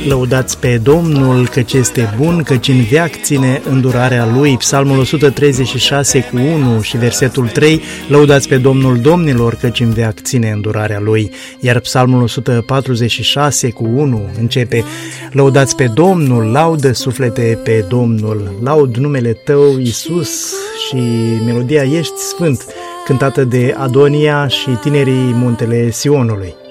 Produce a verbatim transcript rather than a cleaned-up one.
Lăudați pe Domnul, căci este bun, căci în veac ține îndurarea Lui. Psalmul o sută treizeci și șase cu unu și versetul trei, Lăudați pe Domnul domnilor, căci în veac ține îndurarea Lui. Iar Psalmul o sută patruzeci și șase cu unu începe, Lăudați pe Domnul, laudă suflete pe Domnul, laud numele Tău, Iisus, și melodia Ești Sfânt, cântată de Adonia și tinerii Muntele Sionului.